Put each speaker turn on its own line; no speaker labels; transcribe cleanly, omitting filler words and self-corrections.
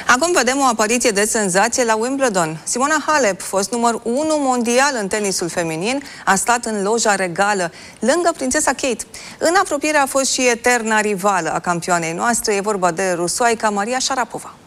Acum vedem o apariție de senzație la Wimbledon. Simona Halep, fost număr 1 mondial în tenisul feminin, a stat în loja regală, lângă prințesa Kate. În apropiere a fost și eterna rivală a campioanei noastre, e vorba de rusoaica Maria Sharapova.